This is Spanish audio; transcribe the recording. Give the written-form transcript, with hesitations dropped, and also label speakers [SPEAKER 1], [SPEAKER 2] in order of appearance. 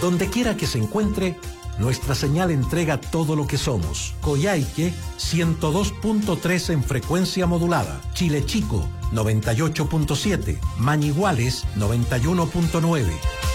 [SPEAKER 1] Donde quiera que se encuentre, nuestra señal entrega todo lo que somos. Coyhaique 102.3 en frecuencia modulada. Chile Chico 98.7. Mañiguales 91.9.